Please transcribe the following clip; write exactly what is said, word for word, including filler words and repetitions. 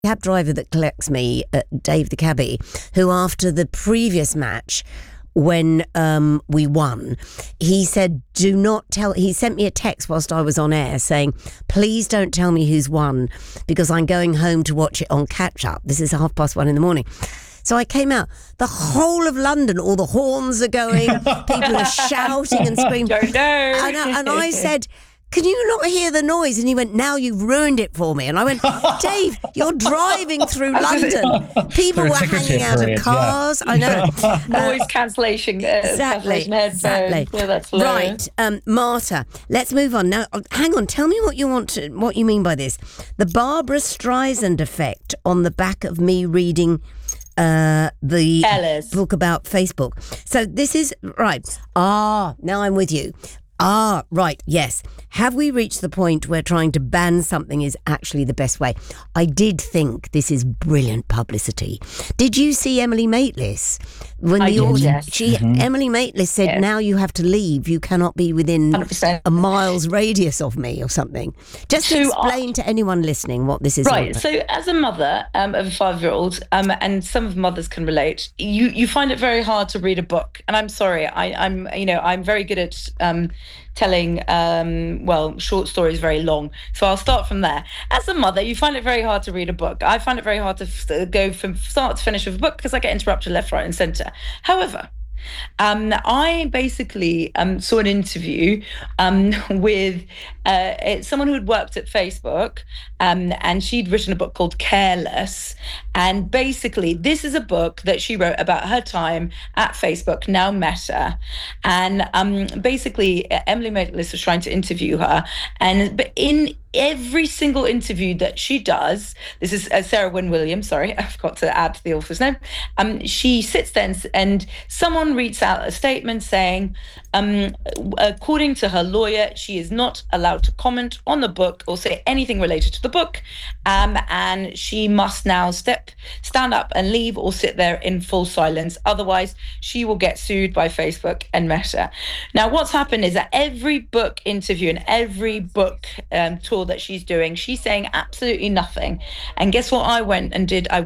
cab driver that collects me, uh, Dave the cabbie, who after the previous match, when um, we won, he said, do not tell, he sent me a text whilst I was on air saying, please don't tell me who's won because I'm going home to watch it on catch up. This is half past one in the morning. So I came out, the whole of London, all the horns are going, people are shouting and screaming. Don't know. And I, and I said, can you not hear the noise? And he went, now you've ruined it for me. And I went, Dave, you're driving through London. People were hanging out of cars. Yeah. I know. Noise cancellation. Uh, exactly. Cancellation exactly. Yeah, that's low. Right. Um, Marta, let's move on. Now, hang on. Tell me what you want to, what you mean by this. The Barbara Streisand effect on the back of me reading uh, the Ellis. book about Facebook. So this is, right. Ah, now I'm with you. Ah, right, yes. Have we reached the point where trying to ban something is actually the best way? I did think this is brilliant publicity. Did you see Emily Maitlis? When I the did, audience, yes. she, Mm-hmm. Emily Maitlis said, Yes. now you have to leave. You cannot be within one hundred percent. a mile's radius of me or something. Just to So explain I- to anyone listening what this is. all Right. about. So, as a mother um, of a five-year-old, um, and some of mothers can relate, you you find it very hard to read a book. And I'm sorry, I, I'm you know I'm very good at um, telling um, well short stories very long. So I'll start from there. As a mother, you find it very hard to read a book. I find it very hard to f- go from start to finish of a book because I get interrupted left, right, and centre. However, Um, I basically um, saw an interview um, with uh, it's someone who had worked at Facebook, um, and she'd written a book called Careless. And basically, this is a book that she wrote about her time at Facebook, now Meta. And um, basically, Emily Maitlis was trying to interview her, and but in every single interview that she does, this is uh, Sarah Wynne Williams, sorry, I forgot to add the author's name, um, she sits there and, and someone reads out a statement saying, um, according to her lawyer, she is not allowed to comment on the book or say anything related to the book, um, and she must now step, stand up and leave or sit there in full silence. Otherwise, she will get sued by Facebook and Meta. Now, what's happened is that every book interview and every book um, tour that she's doing, she's saying absolutely nothing. And guess what I went and did? I